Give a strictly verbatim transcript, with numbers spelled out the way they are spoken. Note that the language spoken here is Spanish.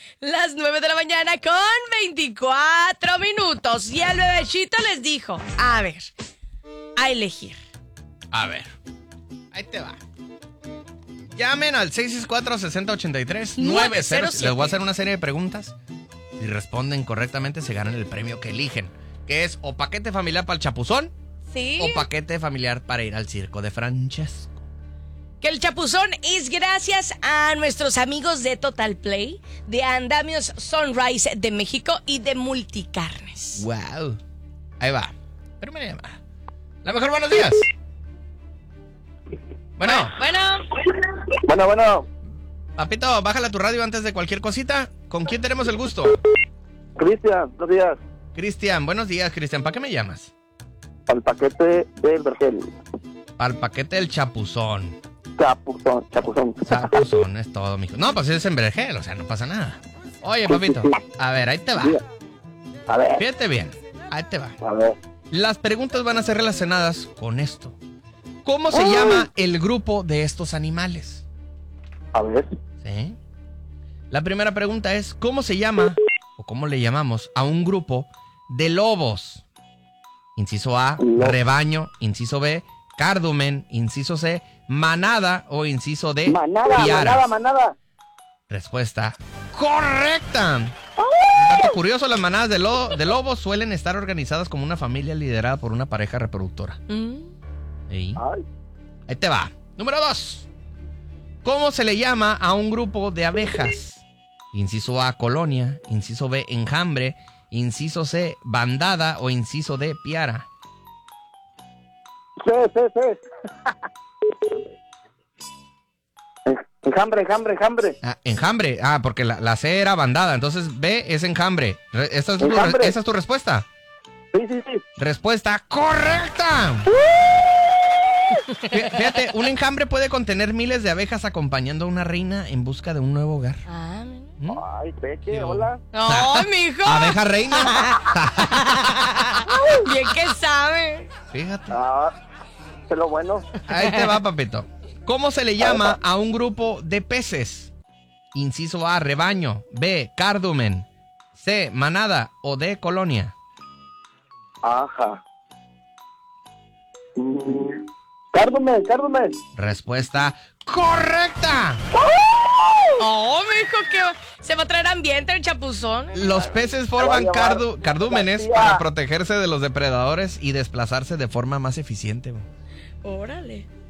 Las nueve de la mañana con veinticuatro minutos. Y el bebecito les dijo, a ver, a elegir. A ver, ahí te va. Llamen al seis seis cuatro, seis cero ocho tres, nueve cero siete. Les voy a hacer una serie de preguntas. Si responden correctamente, se ganan el premio que eligen. Que es o paquete familiar para el Chapuzón, ¿sí? O paquete familiar para ir al circo de Francesco. Que el Chapuzón es gracias a nuestros amigos de Total Play, de Andamios Sunrise de México y de Multicarnes. Wow. Ahí va. Pero me llama. La mejor, buenos días. Bueno. Bueno. Bueno, bueno. Papito, bájala tu radio antes de cualquier cosita. ¿Con quién tenemos el gusto? Cristian, buenos días. Cristian, buenos días, Cristian. ¿Para qué me llamas? Al paquete del Vergel. Al paquete del Chapuzón. Chapuzón, chapuzón. Chapuzón, es todo, mijo. No, pues es en Vergel, o sea, no pasa nada. Oye, papito, a ver, ahí te va. A ver. Fíjate bien, ahí te va. A ver. Las preguntas van a ser relacionadas con esto. ¿Cómo se Ay. llama el grupo de estos animales? A ver. ¿Sí? La primera pregunta es, ¿cómo se llama o cómo le llamamos a un grupo de lobos? Inciso A, Lobo. rebaño. Inciso B, cardumen. Inciso C, manada. O inciso D, Manada, piara. manada, manada. Respuesta correcta. Un dato curioso, las manadas de, lo- de lobos suelen estar organizadas como una familia liderada por una pareja reproductora. Mm. Ahí. Ay. Ahí te va. Número dos. ¿Cómo se le llama a un grupo de abejas? Inciso A, colonia. Inciso B, enjambre. Inciso C, bandada. O inciso D, piara. Sí, sí, sí. Enjambre, enjambre, enjambre. Ah, enjambre. Ah, porque la, la C era bandada. Entonces B es enjambre. Re- ¿Esta es, tu, Enjambre. ¿Esa es tu respuesta? Sí, sí, sí. Respuesta correcta. Fí- Fíjate, un enjambre puede contener miles de abejas acompañando a una reina en busca de un nuevo hogar. Ah, ¿Mm? Ay, Peque, Yo- hola. no, mijo. Abeja reina. Bien que sabe. Fíjate. Ah, es lo bueno. Ahí te va, papito. ¿Cómo se le llama a un grupo de peces? Inciso A, rebaño. B, cardumen. C, manada. O D, colonia. Ajá. Mm. Cárdume, cárdume. Respuesta correcta. Oh, mijo, que se va a traer ambiente el Chapuzón. Los peces forman cardu- cardúmenes para protegerse de los depredadores y desplazarse de forma más eficiente. güey. Órale.